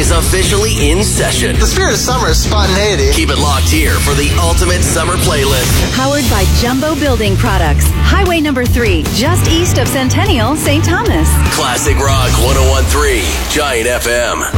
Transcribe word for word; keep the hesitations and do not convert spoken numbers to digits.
is officially in session. The spirit of summer is spontaneity. Keep it locked here for the ultimate summer playlist. Powered by Jumbo Building Products. Highway number three, just east of Centennial, Saint Thomas. Classic Rock one oh one point three, Giant F M.